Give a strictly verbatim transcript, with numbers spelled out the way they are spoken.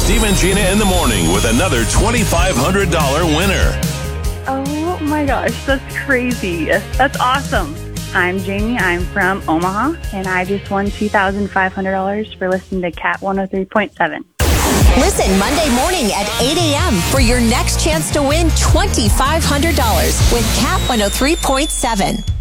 Steve and Gina in the morning with another twenty-five hundred dollars winner. Oh my gosh, that's crazy. That's awesome. I'm Jamie. I'm from Omaha, and I just won two thousand five hundred dollars for listening to Cat one oh three point seven. Listen Monday morning at eight a.m. for your next chance to win twenty-five hundred dollars with Cat one oh three point seven.